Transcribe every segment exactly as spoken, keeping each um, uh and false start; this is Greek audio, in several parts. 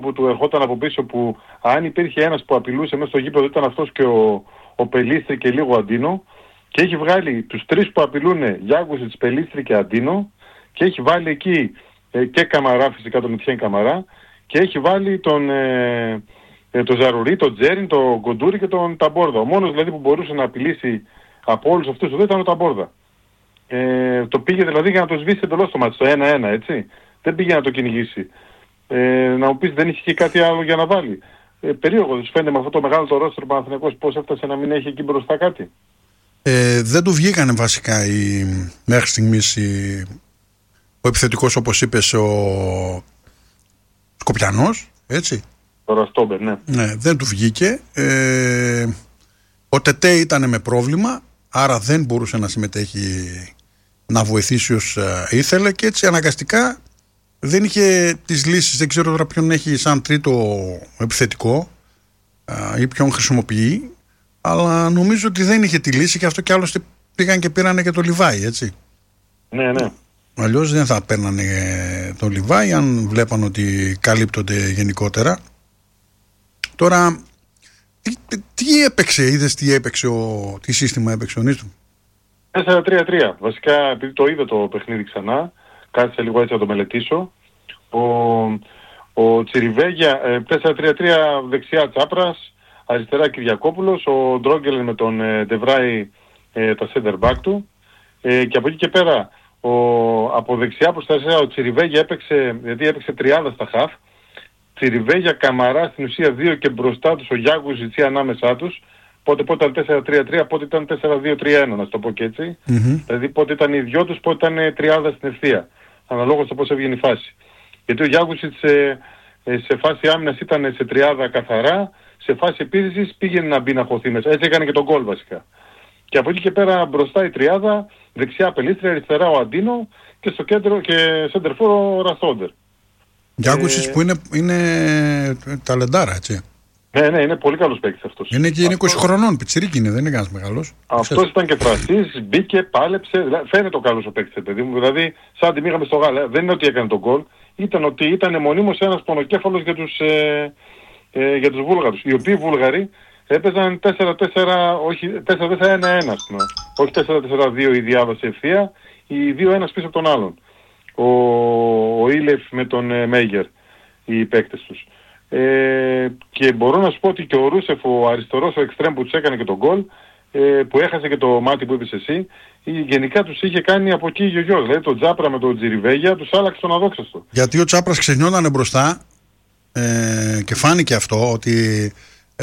που του ερχόταν από πίσω, που αν υπήρχε ένας που απειλούσε μέσα στο γήπεδο ήταν αυτός και ο, ο Πελίστρη και λίγο Αντίνο, και έχει βγάλει τους τρεις που απειλούν, Γιάγκουσιτς, Πελίστρη και Αντίνο, και έχει βάλει εκεί ε, και Καμαρά, φυσικά τον Μιτιέν Καμαρά, και έχει βάλει τον, ε, ε, τον Ζαρουρί, τον Τζέριν, τον Κοντούρι και τον Ταμπόρδα. Ο μόνος δηλαδή που μπορούσε να απειλήσει από όλους αυτούς εδώ ήταν ο Ταμπόρδα. Ε, το πήγε δηλαδή για να το σβήσει εντελώς το μάτι, το ένα ένα, έτσι. Δεν πήγε να το κυνηγήσει. Ε, να μου πεις, δεν είχε και κάτι άλλο για να βάλει. Ε, περίεργο, δεν σου φαίνεται με αυτό το μεγάλο το ρόστερ ο Παναθηναϊκός πώς έφτασε να μην έχει εκεί μπροστά κάτι? Ε, δεν του βγήκανε βασικά οι, μέχρι στιγμής οι, ο επιθετικός, όπως είπες, ο Σκοπιανός, έτσι. Το Ραστόμπερ, ναι. Ναι, δεν του βγήκε. Ε, ο Τετέ ήταν με πρόβλημα, άρα δεν μπορούσε να συμμετέχει, να βοηθήσει ως ε, ήθελε, και έτσι αναγκαστικά δεν είχε τις λύσεις. Δεν ξέρω τώρα ποιον έχει σαν τρίτο επιθετικό ε, ή ποιον χρησιμοποιεί, αλλά νομίζω ότι δεν είχε τη λύση, και αυτό κι άλλωστε πήγαν και πήρανε και το Λιβάι, έτσι. Ναι, ναι. Αλλιώς δεν θα παίρνανε το Λιβάι αν βλέπαν ότι καλύπτονται γενικότερα. Τώρα, τι, τι έπαιξε, είδες τι έπαιξε, ο, τι σύστημα έπαιξε ο Νίστου? τέσσερα τρία τρία. Βασικά, επειδή το είδε το παιχνίδι ξανά, κάθισα λίγο έτσι να το μελετήσω. Ο, ο Τσιριβέγια, τέσσερα τρία τρία δεξιά Τσάπρας, αριστερά Κυριακόπουλος, ο Ντρόγκελ με τον Ντεβράι ε, τα center back του, ε, και από εκεί και πέρα ο, από δεξιά προς τα αριστερά ο Τσιριβέγια έπαιξε, γιατί έπαιξε τριάδα στα half. Τσιριβέγια, Καμαρά στην ουσία δύο, και μπροστά τους ο Γιάγκου Ζιτσί ανάμεσά τους. Πότε πότε ήταν τέσσερα τρία τρία, πότε ήταν τέσσερα δύο τρία ένα, να το πω και έτσι. Mm-hmm. Δηλαδή πότε ήταν οι δυο τους, πότε ήταν τριάδα στην ευθεία. Αναλόγως το πώς έβγαινε η φάση. Γιατί ο Γιάγκουσιτς σε, σε φάση άμυνας ήταν σε τριάδα καθαρά, σε φάση επίθεσης πήγαινε να μπει να χωθεί μέσα. Έτσι έκανε και τον γκολ βασικά. Και από εκεί και πέρα μπροστά η τριάδα, δεξιά Πελίστρη, αριστερά ο Αντίνο, και στο κέντρο και σεντερφόρ ο Ραστόντερ. Γιάγκουσιτς ε... που είναι, είναι ταλεντάρα, έτσι. Ναι, ναι, είναι πολύ καλός παίκτης αυτός. Είναι και είναι είκοσι χρονών, πιτσιρίκι είναι, δεν είναι κανένας μεγάλος. Αυτός ήταν και φραστής, μπήκε, πάλεψε, φαίνεται ο καλός ο παίκτης, παιδί μου. Δηλαδή, σαν τη μήγαμε στο γάλα, δεν είναι ότι έκανε τον γκολ, ήταν ότι ήταν μονίμως ένας πονοκέφαλος για τους, ε, ε, για τους Βούλγαρους. Οι οποίοι Βούλγαροι έπαιζαν τέσσερα τέσσερα, όχι τέσσερα τέσσερα ένα ένα, ας πούμε. Όχι τέσσερα τέσσερα δύο η διάβαση ευθεία, οι δύο ένας πίσω από τον άλλον. Ο, ο Ήλεφ με τον ε, Μέγερ, οι παίκτες τους. Ε, και μπορώ να σου πω ότι και ο Ρούσεφ, ο αριστερός, ο εξτρέμ που τους έκανε και τον γκολ, ε, που έχασε και το μάτι που είπες εσύ, γενικά τους είχε κάνει από εκεί γιογιό. Δηλαδή τον Τζάπρα με τον Τζιριβέγια τους άλλαξε τον αδόξαστο. Γιατί ο Τσάπρας ξεχνιότανε μπροστά, ε, και φάνηκε αυτό ότι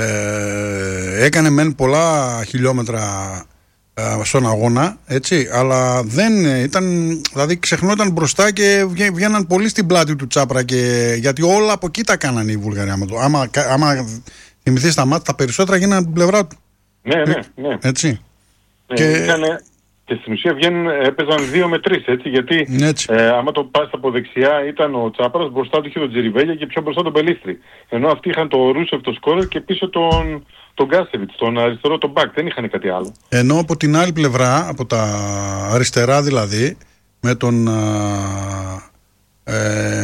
ε, έκανε μεν πολλά χιλιόμετρα ε, στον αγώνα, έτσι, αλλά δεν ήταν, δηλαδή ξεχνόταν μπροστά και βγαίναν πολύ στην πλάτη του Τσάπρα, και, γιατί όλα από εκεί τα κάνανε οι Βουλγαροί. Άμα, άμα θυμηθείς τα μάτια, τα περισσότερα γίνανε από την πλευρά του. Ναι, ναι, ναι. Έτσι. Ναι, και... Ήτανε, και στην ουσία βγαίνουν, έπαιζαν δύο με τρεις, έτσι, γιατί ε, άμα το πας από δεξιά ήταν ο Τσάπρας, μπροστά του είχε τον Τζιριβέγια και πιο μπροστά τον Πελίστρη. Ενώ αυτοί είχαν το Ρούσεφ το σκόρερ και πίσω τον, τον Γκάσεβιτς, τον αριστερό τον μπακ, δεν είχαν κάτι άλλο. Ενώ από την άλλη πλευρά, από τα αριστερά δηλαδή, με τον... Ε,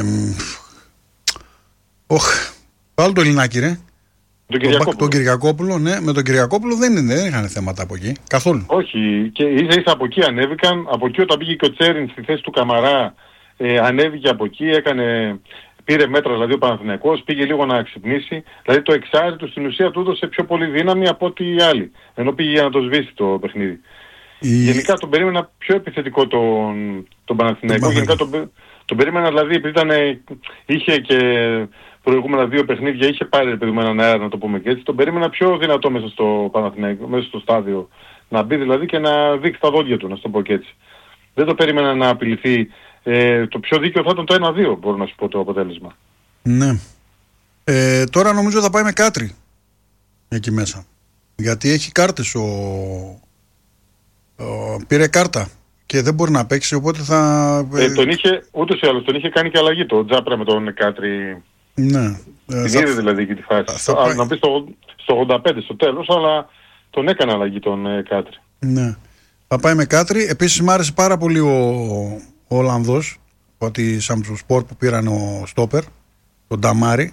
οχ, πάλι το Ελληνάκι ρε. Τον Κυριακόπουλο. Τον Κυριακόπουλο, ναι, με τον Κυριακόπουλο δεν, είναι, δεν είχαν θέματα από εκεί, καθόλου. Όχι, και ίσα ίσα από εκεί ανέβηκαν, από εκεί όταν πήγε και ο Τσέριν στη θέση του Καμαρά, ε, ανέβηκε από εκεί, έκανε, πήρε μέτρα δηλαδή ο Παναθηναϊκός, πήγε λίγο να ξυπνήσει, δηλαδή το εξάρι του στην ουσία του έδωσε πιο πολύ δύναμη από ό,τι οι άλλοι, ενώ πήγε για να το σβήσει το παιχνίδι. Η... Γενικά τον περίμενα πιο επιθετικό τον, τον Παναθηναϊκό, γενικά τον, τον περίμενα δηλαδή επειδή ήταν, είχε και... προηγούμενα δύο παιχνίδια είχε πάρει παιδί με έναν αέρα, να το πούμε και έτσι. Τον περίμενα πιο δυνατό μέσα στο Παναθηναϊκό, μέσα στο στάδιο. Να μπει δηλαδή και να δείξει τα δόντια του, να το πω και έτσι. Δεν το περίμενα να απειληθεί. Ε, το πιο δίκαιο θα ήταν το ένα δύο, μπορώ να σου πω το αποτέλεσμα. Ναι. Ε, τώρα νομίζω θα πάει με Κάτρι εκεί μέσα. Γιατί έχει κάρτες ο... ο... πήρε κάρτα και δεν μπορεί να παίξει, οπότε θα... Ε, τον είχε, ούτως ή άλλως, τον είχε κάνει και αλλαγή το Τζάπρα με τον Κάτρι. Ναι. Την είδε δηλαδή και τη φάση. Θα πάει... Να πει στο, στο ογδόντα πέντε στο τέλος, αλλά τον έκανε αλλαγή τον ε, Κάτρι. Ναι. Θα πάει με Κάτρι. Επίσης μου άρεσε πάρα πολύ ο, ο Ολλανδός από τη Samsung Sport που πήραν ο Στόπερ, τον Νταμάρι.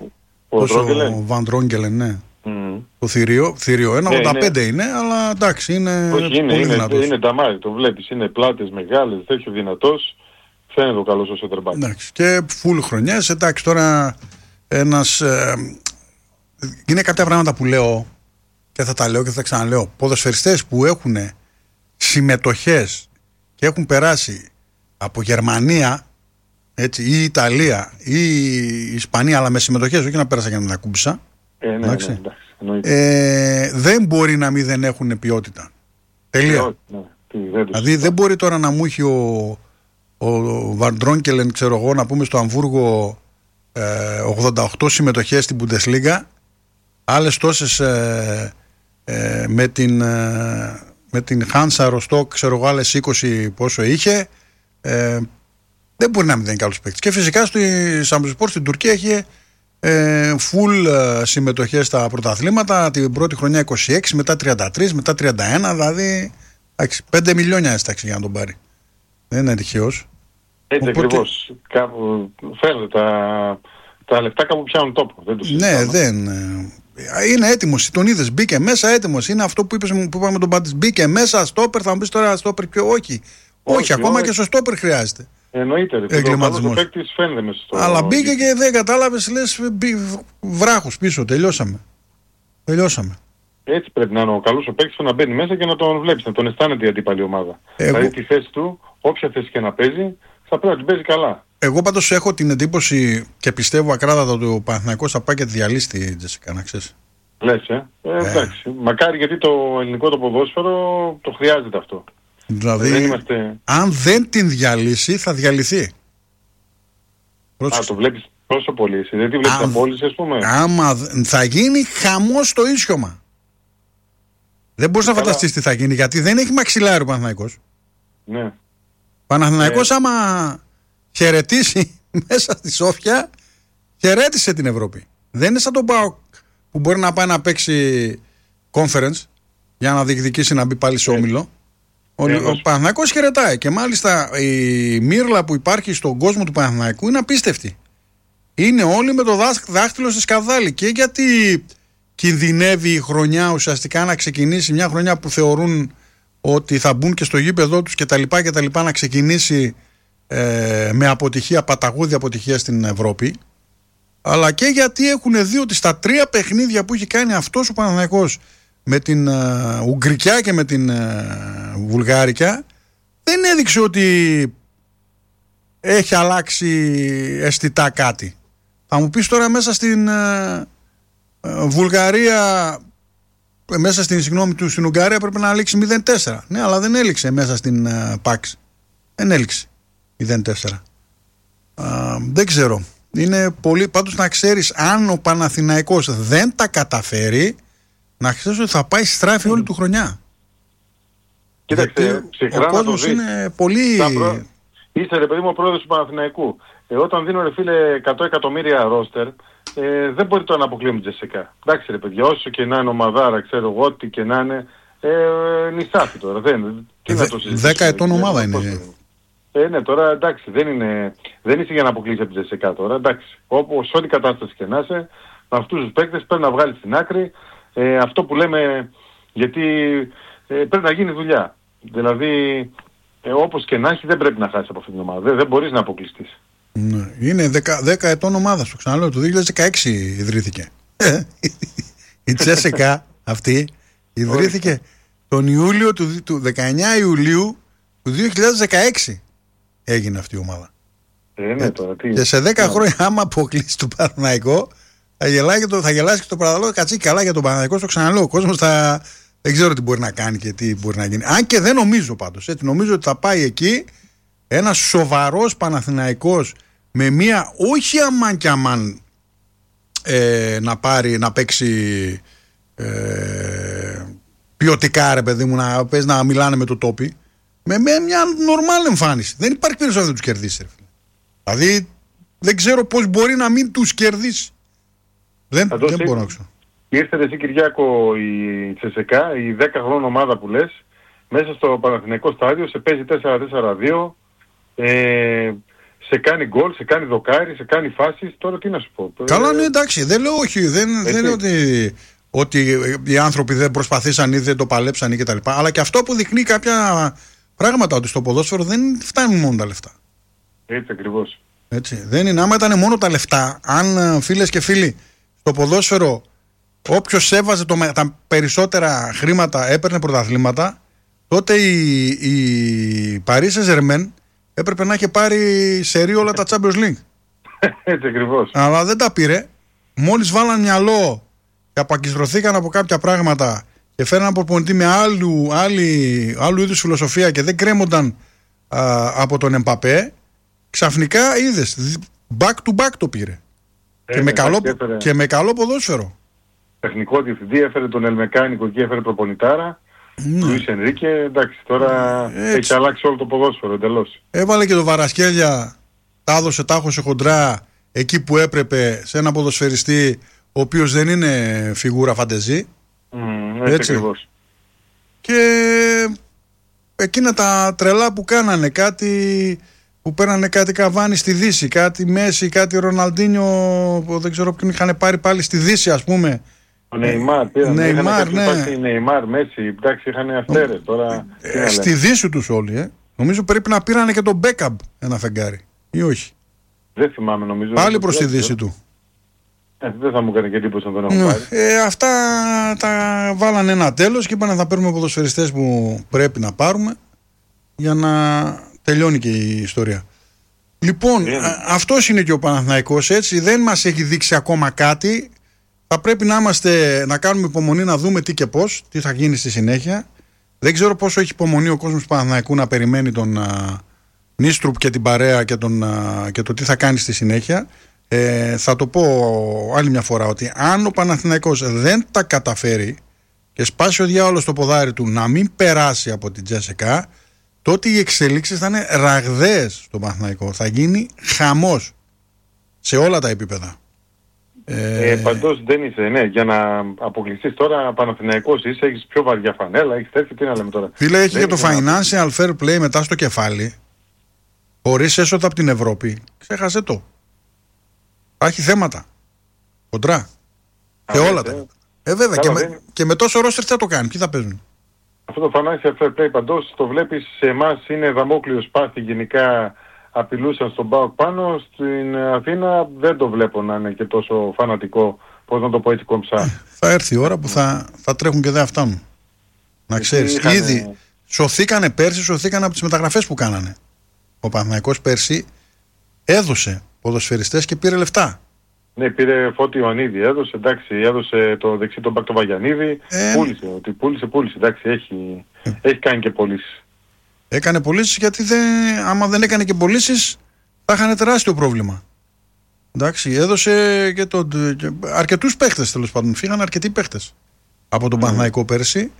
Ο, ο Βαν Ντρόγκελεν, ναι. Mm. Το θηρίο, θηρίο ένα ογδόντα πέντε είναι, είναι, αλλά εντάξει, είναι όχι, είναι, πολύ είναι, δυνατός. Είναι νταμάρι, το βλέπεις, είναι πλάτες μεγάλες, τέτοιο δυνατός, φαίνεται ο καλός ο σέντερ μπακ. Εντάξει, και φουλ χρονιές, εντάξει, τώρα ένας... Ε, είναι κάποια πράγματα που λέω και θα τα λέω και θα τα ξαναλέω. Ποδοσφαιριστές που έχουν συμμετοχές και έχουν περάσει από Γερμανία, έτσι, ή Ιταλία ή Ισπανία, αλλά με συμμετοχές, όχι να πέρασα και να την ακούμπησα. Ε, ναι, εντάξει. Ναι, εντάξει, ε, δεν μπορεί να μην δεν έχουν ποιότητα. Τελεία. Ναι, ναι, δεν δηλαδή δεν μπορεί τώρα να μου έχει ο, ο Βαν Ντρόγκελεν, ξέρω εγώ, να πούμε στο Αμβούργο ε, ογδόντα οκτώ συμμετοχές στην Bundesliga, άλλες τόσες ε, ε, με την ε, με την Χάνσα Ροστόκ, ξέρω εγώ, άλλες είκοσι πόσο είχε. Ε, δεν μπορεί να μην είναι καλός παίκτης. Και φυσικά στο Σαμπζοσπορ στην Τουρκία έχει ε, full ε, συμμετοχές στα πρωταθλήματα. Την πρώτη χρονιά είκοσι έξι, μετά τριάντα τρία, μετά τριάντα ένα. Δηλαδή πέντε μιλιόνια έσταξε για να τον πάρει. Δεν είναι τυχαίος. Έτσι Οπότε... ακριβώς. Κάπου φαίνεται τα, τα λεφτά κάπου πιάνουν τόπο. Δεν τους ναι, δεν... Ε, είναι έτοιμος, τον είδες, μπήκε μέσα έτοιμος. Είναι αυτό που, είπες, που είπαμε τον Παντής. Μπήκε μέσα, στόπερ, θα μου πεις τώρα στόπερ πιο. Όχι, όχι, όχι ακόμα όχι. Και στο στόπερ χρειάζεται. Εννοείται, εγκληματισμός. Αλλά μπήκε και δεν κατάλαβες, λες βράχος πίσω, τελειώσαμε. Τελειώσαμε. Έτσι πρέπει να είναι ο καλός ο παίκτης, να μπαίνει μέσα και να τον βλέπεις, να τον αισθάνεται η αντίπαλη ομάδα. Εγώ... Δηλαδή τη θέση του, όποια θέση και να παίζει, θα πρέπει να την παίζει καλά. Εγώ πάντως έχω την εντύπωση και πιστεύω ακράδαντα ότι ο Παναθηναϊκός θα πάει και τη διαλύσει τη Τζέσικα, να ξέρεις. Λες, ε. ε, εντάξει. Ε. Μακάρι, γιατί το ελληνικό το ποδόσφαιρο το χρειάζεται αυτό. Δηλαδή, δεν είμαστε... αν δεν την διαλύσει, θα διαλυθεί. Α, το βλέπεις τόσο πολύ εσύ, δεν τη βλέπεις αν... απόλυση, ας πούμε. Άμα θα γίνει χαμός στο ίσιωμα. Δεν μπορείς να φανταστείς τι θα γίνει, γιατί δεν έχει μαξιλάρι ο Παναθηναϊκός. Ναι. Παναθηναϊκός ε... άμα χαιρετήσει μέσα στη Σόφια, χαιρέτησε την Ευρώπη. Δεν είναι σαν τον ΠΑΟΚ που μπορεί να πάει να παίξει conference για να διεκδικήσει να μπει πάλι σε όμιλο. Ο, ε, ο Παναθηναϊκός χαιρετάει και μάλιστα η μύρλα που υπάρχει στον κόσμο του Παναθηναϊκού είναι απίστευτη. Είναι όλοι με το δάχτυλο στη σκαβδάλη, και γιατί κινδυνεύει η χρονιά ουσιαστικά να ξεκινήσει, μια χρονιά που θεωρούν ότι θα μπουν και στο γήπεδό τους και τα λοιπά και τα λοιπά, να ξεκινήσει ε, με αποτυχία, παταγώδη αποτυχία στην Ευρώπη, αλλά και γιατί έχουν δει ότι στα τρία παιχνίδια που έχει κάνει αυτός ο Παναθηναϊκός με την uh, Ουγγρικιά και με την uh, Βουλγάρικια, δεν έδειξε ότι έχει αλλάξει αισθητά κάτι. Θα μου πεις τώρα μέσα στην uh, uh, Βουλγαρία, μέσα στην, συγγνώμη του, στην Ουγγαρία πρέπει να λήξει μηδέν τέσσερα. Ναι, αλλά δεν έληξε μέσα στην uh, Πάξ. Δεν έληξε μηδέν τέσσερα. Uh, δεν ξέρω. Είναι πολύ, πάντως να ξέρεις, αν ο Παναθηναϊκός δεν τα καταφέρει, να ξέρεις ότι θα πάει στράφη όλη του χρονιά. Κοίταξε, ο κόσμος είναι πολύ... Προ... Είσαι ρε παιδί μου ο πρόεδρος του Παναθηναϊκού. Ε, όταν δίνω ρε φίλε εκατό εκατομμύρια ρόστερ, ε, δεν μπορεί τώρα να αποκλείουμε την Τζεσικά. Εντάξει ρε παιδιά, όσο και να είναι ομαδάρα, ξέρω εγώ, ό,τι και να είναι, ε, νησάφι τώρα. Δεν, τι Δε, να το συζητήσουμε. Δέκα ετών ομάδα είναι. είναι. Ε, ναι, τώρα εντάξει, δεν, είναι, δεν είσαι για να αποκλείσει από την Τζεσικά τώρα. Εντάξει, όπως ό,τι κατάσταση και να είσαι, με αυτούς τους παίκτες πρέπει να βγάλεις στην άκρη. Ε, αυτό που λέμε, γιατί ε, πρέπει να γίνει δουλειά. Δηλαδή, ε, όπως και να έχει, δεν πρέπει να χάσει από αυτήν την ομάδα. Δεν, δεν μπορείς να αποκλειστείς. Ναι. Είναι δέκα ετών ομάδα, το ξαναλέω, το δύο χιλιάδες δεκαέξι ιδρύθηκε. Η Τσέσεκα αυτή ιδρύθηκε τον Ιούλιο του, του δεκαεννιά Ιουλίου του δύο χιλιάδες δεκαέξι έγινε αυτή η ομάδα. Ε, ναι, τώρα, τι... Και σε δέκα ναι. χρόνια άμα αποκλείσει το Παναθηναϊκό, θα, γελάει το, θα γελάσει και το παραδαλό, κατσί καλά για τον Παναθηναϊκό, στο ξαναλέω. Ο κόσμος θα... δεν ξέρω τι μπορεί να κάνει και τι μπορεί να γίνει. Αν και δεν νομίζω πάντως. Έτσι, νομίζω ότι θα πάει εκεί ένας σοβαρός Παναθηναϊκός με μία, όχι αμάν και αμάν ε, να πάρει, να παίξει ε, ποιοτικά ρε παιδί μου, να παίζει να μιλάνε με το τόπι, με, με μια νορμάλ εμφάνιση. Δεν υπάρχει περίπτωση να τους κερδίσει. Ρε. Δηλαδή δεν ξέρω πώς μπορεί να μην τους κερδίσει. Δεν, δεν μπορώ να ξέρω. Ήρθε εσύ Κυριάκο η Τσεσεκά, η δέκα χρονών ομάδα που λες, μέσα στο Παναθηναϊκό στάδιο, σε παίζει τέσσερα τέσσερα δύο, ε, σε κάνει γκολ, σε κάνει δοκάρι, σε κάνει φάσεις. Τώρα τι να σου πω. Καλά, ναι, εντάξει, δεν λέω όχι. Δεν, δεν λέω ότι, ότι οι άνθρωποι δεν προσπαθήσαν ή δεν το παλέψαν ή κτλ. Αλλά και αυτό αποδεικνύει κάποια πράγματα, ότι στο ποδόσφαιρο δεν φτάνουν μόνο τα λεφτά. Έτσι ακριβώς. Έτσι. Δεν είναι, άμα ήταν μόνο τα λεφτά, αν φίλες και φίλοι στο ποδόσφαιρο όποιος έβαζε το, τα περισσότερα χρήματα έπαιρνε πρωταθλήματα, τότε η, η Paris Saint-Germain έπρεπε να έχει πάρει σερί όλα τα Champions League. Έτσι ακριβώς. Αλλά δεν τα πήρε. Μόλις βάλαν μυαλό και απαγκιστρωθήκαν από κάποια πράγματα και φέραν προπονητή με άλλου, άλλη, άλλου είδους φιλοσοφία και δεν κρέμονταν α, από τον Εμπαπέ, ξαφνικά είδες, back to back το πήρε. Ε, και, με καλό, έφερε... και με καλό ποδόσφαιρο. Τεχνικό διευθυντή, έφερε τον Ελμεκάνικο και έφερε προπονητάρα. Λουίς Ενρίκε, εντάξει, τώρα έτσι. Έχει αλλάξει όλο το ποδόσφαιρο εντελώς. Έβαλε και το Βαρασκέλια, τα έδωσε, τα έχωσε χοντρά εκεί που έπρεπε, σε ένα ποδοσφαιριστή ο οποίος δεν είναι φιγούρα φαντεζή. Mm, έτσι, έτσι ακριβώς. Και εκείνα τα τρελά που κάνανε, κάτι που παίρνανε κάτι Καβάνι στη Δύση, κάτι Μέση, κάτι Ροναλντίνιο, δεν ξέρω ποιον είχαν πάρει πάλι στη Δύση, ας πούμε. Ο Νεϊμάρ, πήραν, Νεϊμάρ, ναι. Νεϊμάρ, Μέση, εντάξει, είχαν αστέρες τώρα. Ε, στη Δύση τους όλοι, ε. Νομίζω πρέπει να πήρανε και τον Μπέκαμπ ένα φεγγάρι, ή όχι. Δεν θυμάμαι, νομίζω. Πάλι προς τη Δύση του. Ε, δεν θα μου έκανε και εντύπωση να τον έχω πάρει. Ε, αυτά τα βάλανε ένα τέλος και είπανε θα παίρνουμε ποδοσφαιριστές που πρέπει να πάρουμε για να τελειώνει και η ιστορία. Λοιπόν, yeah. αυτός είναι και ο Παναθηναϊκός, έτσι. Δεν μας έχει δείξει ακόμα κάτι. Θα πρέπει να είμαστε, να κάνουμε υπομονή να δούμε τι και πώς, τι θα γίνει στη συνέχεια. Δεν ξέρω πόσο έχει υπομονή ο κόσμος του Παναθηναϊκού να περιμένει τον α, Νίστρουπ και την παρέα και, τον, α, και το τι θα κάνει στη συνέχεια. Ε, θα το πω άλλη μια φορά ότι αν ο Παναθηναϊκός δεν τα καταφέρει και σπάσει ο διάολος το ποδάρι του να μην περάσει από την Τζέσσεκα, τότε οι εξελίξεις θα είναι ραγδαίες στο Παναθηναϊκό. Θα γίνει χαμός σε όλα τα επίπεδα. Ε, ε, παντός δεν είσαι, ναι, για να αποκλειστείς τώρα Παναθηναϊκός είσαι, έχεις πιο βαριά φανέλα, έχεις τέτοιο, τι να λέμε τώρα. Φίλε, έχει και το financial fair play μετά στο κεφάλι, χωρίς έσοδα από την Ευρώπη, ξέχασε το. Θα έχει θέματα, κοντρά, και όλα τα. Ε, βέβαια, και με, και με τόσο ρόστερ θα το κάνει, ποιοι θα παίζουν. Αυτό το financial fair play παντός το βλέπεις σε εμάς είναι δαμόκλειο σπάθη, γενικά απειλούσαν στον ΠΑΟΚ πάνω, στην Αθήνα δεν το βλέπω να είναι και τόσο φανατικό, πώς να το πω έτσι κομψά. Θα έρθει η ώρα που θα, θα τρέχουν και δεν φτάνουν. Να ξέρεις, είχανε... ήδη σωθήκανε πέρσι, σωθήκανε από τις μεταγραφές που κάνανε. Ο Παναθηναϊκός πέρσι έδωσε ποδοσφαιριστές και πήρε λεφτά. Ναι, πήρε Φώτη Ιωαννίδη, έδωσε, εντάξει, έδωσε το δεξί τον Μπακ το Βαγιανίδη, ε... πούλησε, ότι πούλησε, πούλησε, εντάξει, έχει, ε... έχει κάνει και πωλήσεις. Έκανε πωλήσεις γιατί δεν, άμα δεν έκανε και πωλήσεις θα είχαν τεράστιο πρόβλημα. Εντάξει, έδωσε και τον, και αρκετούς παίχτες τέλος πάντων, φύγαν αρκετοί παίχτες από τον mm. Παναθηναϊκό πέρσι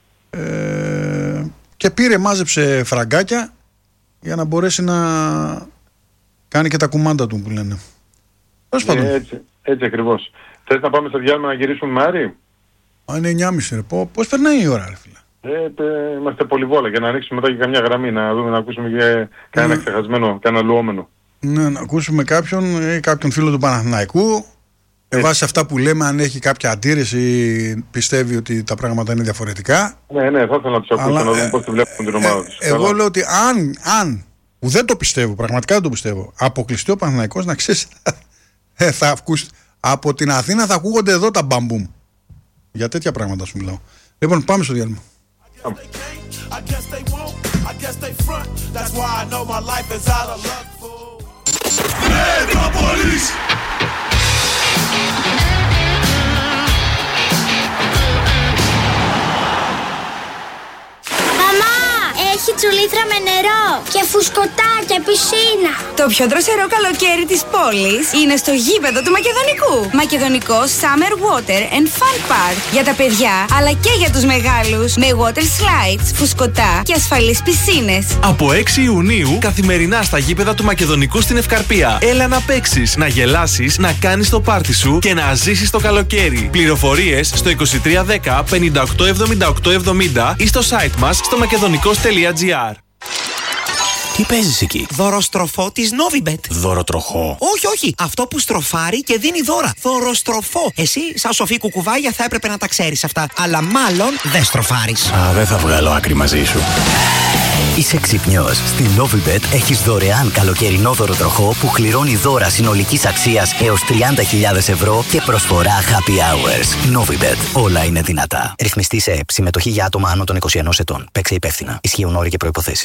ε, και πήρε, μάζεψε φραγκάκια για να μπορέσει να κάνει και τα κουμάντα του που λένε. Ε, έτσι, έτσι ακριβώς. Θες να πάμε στο διάλειμμα να γυρίσουμε με Άρη? Α, είναι εννιά και μισή ρε. Πώς περνάει η ώρα ρε φίλε? Ε, ε, είμαστε πολυβόλα για να ρίξουμε μετά και καμιά γραμμή, να δούμε, να ακούσουμε και κανένα mm. ξεχασμένο, κανένα λουόμενο. Ναι, να ακούσουμε κάποιον ή κάποιον φίλο του Παναθηναϊκού. Με βάση αυτά που λέμε, αν έχει κάποια αντίρρηση, πιστεύει ότι τα πράγματα είναι διαφορετικά. Ναι, ναι, θα ήθελα να τους ακούσω, να δούμε πώς τη βλέπουν την ομάδα τους. Ε, εγώ λέω ότι αν, αν, που δεν το πιστεύω, πραγματικά δεν το πιστεύω, αποκλειστεί ο Παναθηναϊκός, να ξέρεις, ε, θα ακούς, από την Αθήνα θα ακούγονται εδώ τα μπαμπούμ. Για τέτοια πράγματα σου μιλάω. Λοιπόν, πάμε στο διάλειμμα. Έχει τσουλήθρα με νερό και φουσκωτά και πισίνα. Το πιο δροσερό καλοκαίρι της πόλης είναι στο γήπεδο του Μακεδονικού. Μακεδονικό Summer Water and Fun Park. Για τα παιδιά αλλά και για τους μεγάλους. Με water slides, φουσκωτά και ασφαλείς πισίνες. Από έξι Ιουνίου καθημερινά στα γήπεδα του Μακεδονικού στην Ευκαρπία. Έλα να παίξεις, να γελάσεις, να κάνεις το πάρτι σου και να ζήσεις το καλοκαίρι. Πληροφορίες στο είκοσι τρία δέκα πενήντα οκτώ εβδομήντα οκτώ εβδομήντα ή στο site μας στο μακεδονικός τελεία τζι άρ. Τι παίζεις εκεί? Δωροστροφό της Novibet. Δωροτροχό? Όχι, όχι. Αυτό που στροφάρει και δίνει δώρα. Δωροστροφό. Εσύ, σαν σοφή κουκουβάγια, θα έπρεπε να τα ξέρεις αυτά. Αλλά μάλλον δεν στροφάρεις. Α, δεν θα βγάλω άκρη μαζί σου. Είσαι ξυπνιός. Στην Novibet έχεις δωρεάν καλοκαιρινό δωροτροχό που κληρώνει δώρα συνολικής αξίας έως τριάντα χιλιάδες ευρώ και προσφορά happy hours. Novibet. Όλα είναι δυνατά. Ρυθμιστή σε ΕΕΠ. Συμμετοχή για άτομα άνω των είκοσι ενός ετών. Παίξε υπεύθυνα. Ισχύουν όροι και προϋποθέσεις.